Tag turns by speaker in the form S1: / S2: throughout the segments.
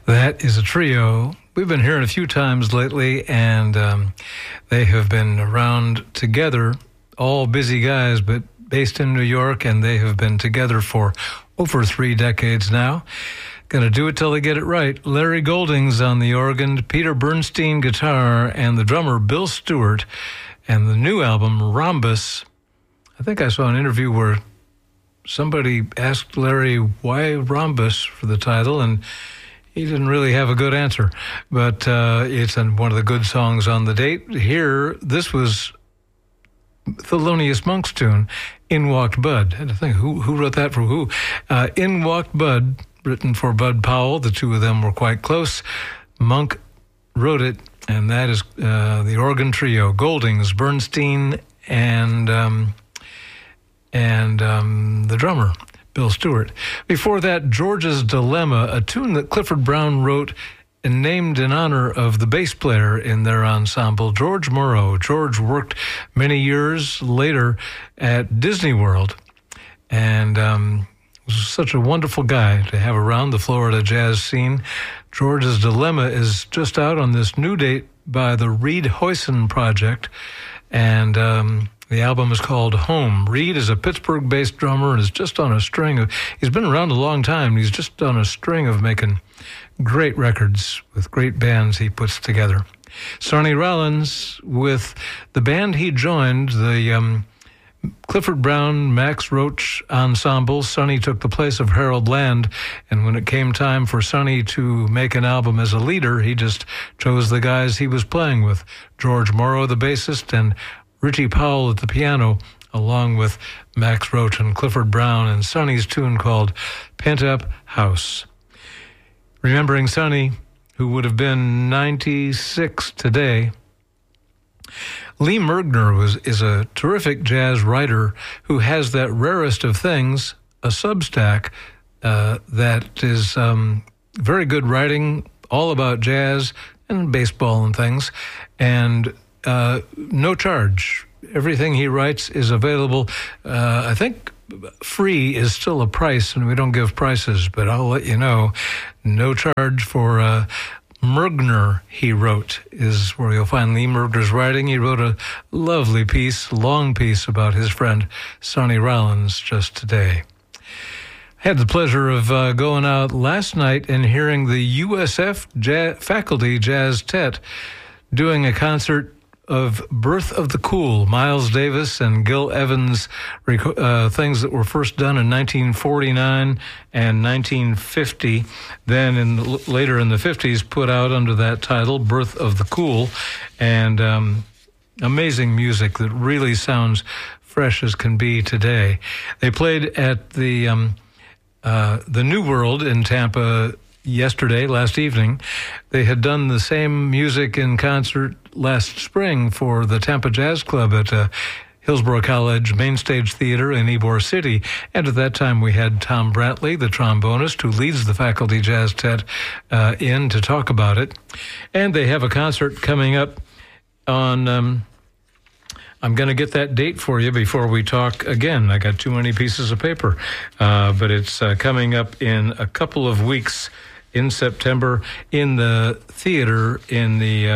S1: That is a trio we've been hearing a few times lately, and they have been around together, all busy guys, but based in New York, and they have been together for over 3 decades now. Gonna do it till they get it right. Larry Goldings on the organ, Peter Bernstein guitar, and the drummer Bill Stewart, and the new album, Rhombus. I think I saw an interview where somebody asked Larry why Rhombus for the title, and he didn't really have a good answer. But it's one of the good songs on the date. Here, this was Thelonious Monk's tune, In Walked Bud. I had to think, who wrote that for who? In Walked Bud, written for Bud Powell. The two of them were quite close. Monk wrote it, and that is the organ trio, Goldings, Bernstein, and the drummer, Bill Stewart. Before that, George's Dilemma, a tune that Clifford Brown wrote and named in honor of the bass player in their ensemble, George Morrow. George worked many years later at Disney World, and was such a wonderful guy to have around the Florida jazz scene. George's Dilemma is just out on this new date by the Reed Hoyson Project, and the album is called Home. Reed is a Pittsburgh-based drummer and is just on a string of... He's been around a long time. He's just on a string of making great records with great bands he puts together. Sonny Rollins, with the band he joined, the Clifford Brown, Max Roach ensemble. Sonny took the place of Harold Land, and when it came time for Sonny to make an album as a leader, he just chose the guys he was playing with. George Morrow, the bassist, and Richie Powell at the piano, along with Max Roach and Clifford Brown, and Sonny's tune called Pent Up House. Remembering Sonny, who would have been 96 today, Lee Mergner is a terrific jazz writer who has that rarest of things, a Substack, that is very good writing, all about jazz and baseball and things, and no charge. Everything he writes is available. I think free is still a price, and we don't give prices, but I'll let you know. No charge for Mergner, he wrote, is where you'll find Lee Mergner's writing. He wrote a lovely piece, long piece, about his friend Sonny Rollins just today. I had the pleasure of going out last night and hearing the USF faculty Jazz Tet doing a concert of Birth of the Cool, Miles Davis and Gil Evans, things that were first done in 1949 and 1950, then later in the 50s put out under that title, Birth of the Cool, and amazing music that really sounds fresh as can be today. They played at the New World in Tampa last evening. They had done the same music in concert last spring for the Tampa Jazz Club at Hillsborough College Main Stage Theater in Ybor City. And at that time, we had Tom Brantley, the trombonist, who leads the faculty Jazz Tet, in to talk about it. And they have a concert coming up on... I'm going to get that date for you before we talk again. I got too many pieces of paper. But it's coming up in a couple of weeks in September in the theater in the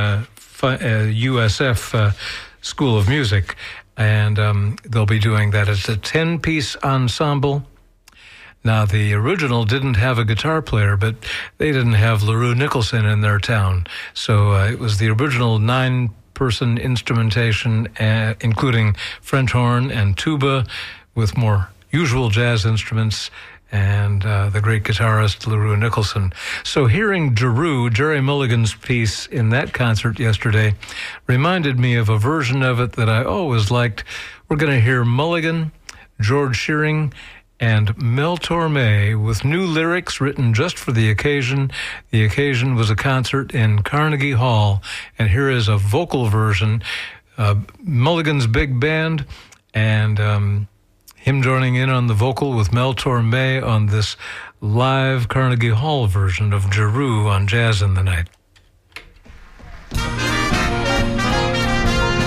S1: USF School of Music. And they'll be doing that. It's a 10-piece ensemble. Now, the original didn't have a guitar player, but they didn't have LaRue Nicholson in their town. So it was the original 9-person instrumentation, including French horn and tuba, with more usual jazz instruments, and the great guitarist LaRue Nicholson. So hearing Jerry Mulligan's piece in that concert yesterday reminded me of a version of it that I always liked. We're going to hear Mulligan, George Shearing, and Mel Torme with new lyrics written just for the occasion. The occasion was a concert in Carnegie Hall, and here is a vocal version, Mulligan's big band, and him joining in on the vocal with Mel Torme on this live Carnegie Hall version of Jeru on Jazz in the Night.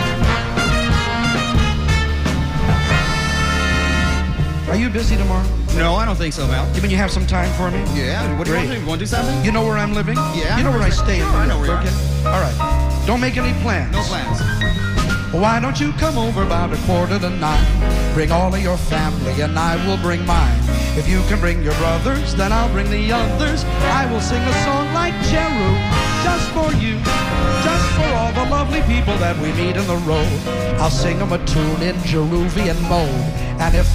S2: Are you busy tomorrow? No, I don't think so, Mel.
S3: You mean you have some time for me?
S2: Yeah, what do you want to do? You want to do something?
S3: You know where I'm living?
S2: Yeah.
S3: You know where I stay in
S2: Sure, I know
S3: New York,
S2: where you
S3: okay? All right. Don't make any plans.
S2: No plans.
S3: Why don't you come over about 8:45? Bring all of your family and I will bring mine. If you can bring your brothers, then I'll bring the others. I will sing a song like Jeru, just for you, just for all the lovely people that we meet in the road. I'll sing them a tune in Jeruvian mode, and if